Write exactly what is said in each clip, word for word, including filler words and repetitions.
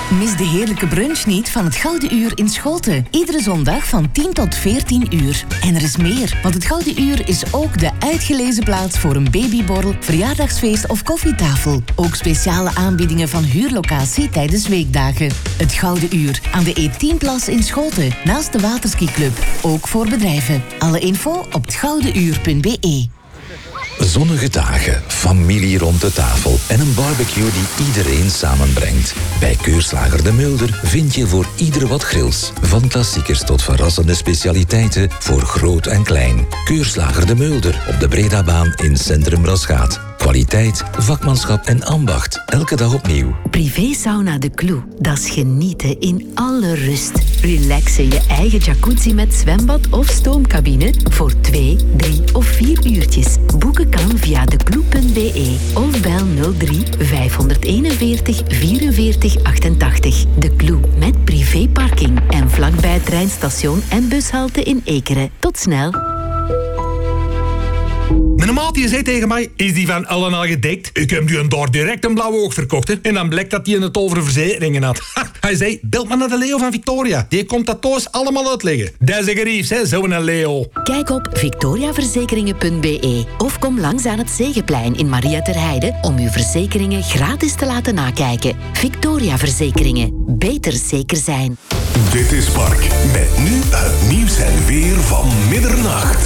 Mis de heerlijke brunch niet van het Gouden Uur in Schoten. Iedere zondag van tien tot veertien uur. En er is meer, want het Gouden Uur is ook de uitgelezen plaats voor een babyborrel, verjaardagsfeest of koffietafel. Ook speciale aanbiedingen van huurlocatie tijdens weekdagen. Het Gouden Uur aan de E tien Plas in Schoten, naast de Waterskiclub. Ook voor bedrijven. Alle info op het gouden uur punt b e. Zonnige dagen, familie rond de tafel en een barbecue die iedereen samenbrengt. Bij Keurslager de Mulder vind je voor ieder wat grills. Van klassiekers tot verrassende specialiteiten voor groot en klein. Keurslager de Mulder op de Bredabaan in Centrum Rasgaat. Kwaliteit, vakmanschap en ambacht. Elke dag opnieuw. Privé-sauna De Clou. Dat is genieten in alle rust. Relax in je eigen jacuzzi met zwembad of stoomcabine voor twee, drie of vier uurtjes. Boeken kan via declou punt b e of bel nul drie vijfhonderdeenenveertig vierenveertig achtentachtig. De Clou met privéparking en vlakbij het treinstation en bushalte in Ekeren. Tot snel. Mijn maat die zei tegen mij, is die van Ellen al gedekt? Ik heb die een daar direct een blauwe oog verkocht. Hè? En dan blijkt dat hij het over verzekeringen had. Ha, hij zei, bel maar naar de Leo van Victoria. Die komt dat thuis allemaal uitleggen. Dat is een gerief, hè, zo'n Leo. Kijk op victoriaverzekeringen punt b e of kom langs aan het Zegeplein in Maria ter Heide om uw verzekeringen gratis te laten nakijken. Victoria Verzekeringen. Beter zeker zijn. Dit is Park. Met nu het nieuws en weer van middernacht.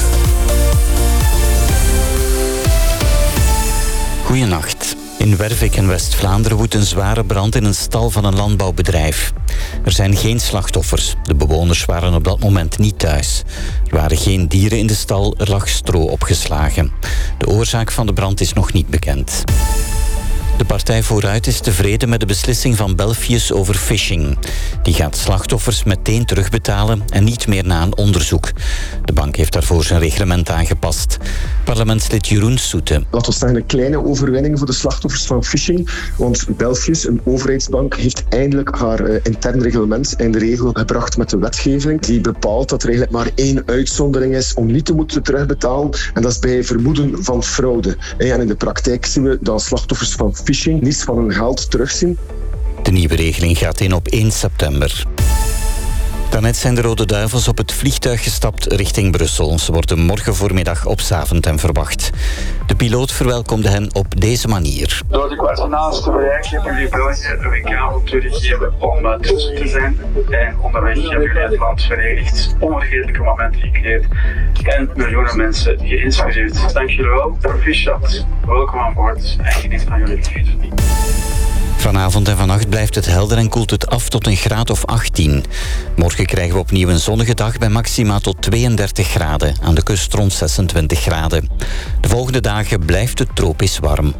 Goedenacht. In Wervik in West-Vlaanderen woedt een zware brand in een stal van een landbouwbedrijf. Er zijn geen slachtoffers. De bewoners waren op dat moment niet thuis. Er waren geen dieren in de stal, er lag stro opgeslagen. De oorzaak van de brand is nog niet bekend. De partij Vooruit is tevreden met de beslissing van Belfius over phishing. Die gaat slachtoffers meteen terugbetalen en niet meer na een onderzoek. De bank heeft daarvoor zijn reglement aangepast. Parlementslid Jeroen Soete. Laten we zeggen een kleine overwinning voor de slachtoffers van phishing. Want Belfius, een overheidsbank, heeft eindelijk haar uh, intern reglement in de regel gebracht met de wetgeving. Die bepaalt dat er eigenlijk maar één uitzondering is om niet te moeten terugbetalen. En dat is bij vermoeden van fraude. En in de praktijk zien we dat slachtoffers van phishing niets van hun geld terugzien. De nieuwe regeling gaat in op één september. Daarnet zijn de Rode Duivels op het vliegtuig gestapt richting Brussel. Ze worden morgen voormiddag op Zaventem verwacht. De piloot verwelkomde hen op deze manier. Door de kwartfinales te bereiken hebben jullie België een W K toegegeven om uh, tussen te zijn. En onderweg hebben jullie het land verenigd, onvergetelijke momenten gecreëerd en miljoenen mensen geïnspireerd. Dank jullie wel. Proficiat, welkom aan boord en geniet van jullie leven. Vanavond en vannacht blijft het helder en koelt het af tot een graad of achttien. Morgen krijgen we opnieuw een zonnige dag bij maxima tot tweeëndertig graden. Aan de kust rond zesentwintig graden. De volgende dagen blijft het tropisch warm.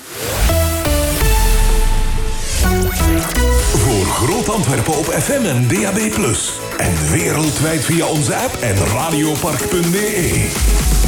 Voor Groot Antwerpen op F M en D A B plus. En wereldwijd via onze app en radiopark punt b e.